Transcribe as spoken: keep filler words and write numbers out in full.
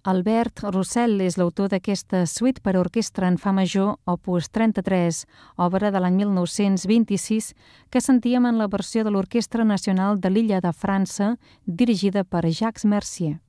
Albert Roussel és l'autor d'aquesta suite per a orquestra en fa major, opus trenta-tres, obra de l'any mil nou-cents vint-i-sis, que sentíem en la versió de l'Orquestra Nacional de l'Illa de França, dirigida per Jacques Mercier.